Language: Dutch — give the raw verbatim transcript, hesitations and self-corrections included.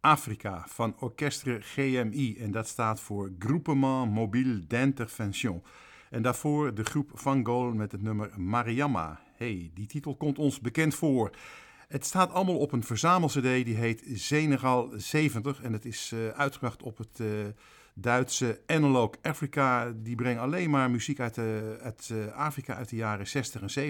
Afrika van Orchestre G M I en dat staat voor Groupement Mobile d'Intervention. En daarvoor de groep Van Gol met het nummer Mariama. Hey, die titel komt ons bekend voor. Het staat allemaal op een verzamel-cd die heet Senegal zeventig en het is uh, uitgebracht op het uh, Duitse Analog Africa. Die brengt alleen maar muziek uit, uh, uit uh, Afrika uit de jaren zestig en zeventig.